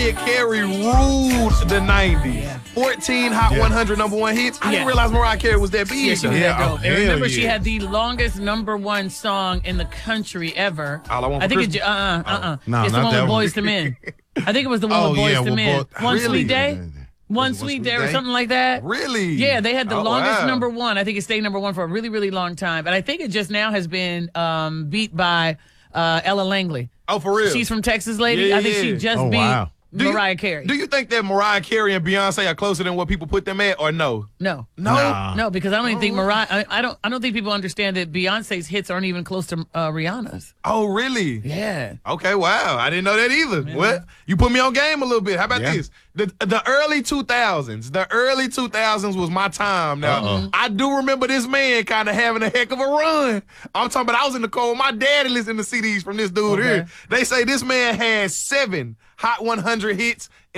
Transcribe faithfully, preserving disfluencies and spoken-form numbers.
Mariah Carey ruled the nineties. Yeah. fourteen Hot Yeah. one hundred number one hits. I Yeah. didn't realize Mariah Carey was that big. Yeah, she was Yeah, that oh, dope. And hell remember, she yeah. had the longest number one song in the country ever. All I Want I for think it's Christmas? uh uh uh uh. No, it's the not one that with one. Boyz two Men. I think it was the one Oh, with Boyz yeah, two with Men. Boy- One Really? Sweet Day. One One Sweet Sweet Day or Day? something like that. Really? Yeah, they had the Oh, longest wow. number one. I think it stayed number one for a really, really long time. And I think it just now has been um, beat by uh, Ella Langley. Oh, for real? She's from Texas Lady. Yeah, I think she yeah. just Oh, beat wow. Do you- Mariah Carey. Do you think that Mariah Carey and Beyonce are closer than what people put them at, or no? no. No. Nah. No, because I don't even Oh. think Mariah. I, I don't. I don't think people understand that Beyonce's hits aren't even close to uh, Rihanna's. Oh, really? Yeah. Okay, wow. I didn't know that either. Well, you put me on game a little bit. How about Yeah. this? The the early two thousands. The early two thousands was my time. Now, Uh-oh. I do remember this man kind of having a heck of a run. I'm talking about I was in the car with my daddy listening to C Ds from this dude Okay. here. They say this man had seven Hot one hundred hits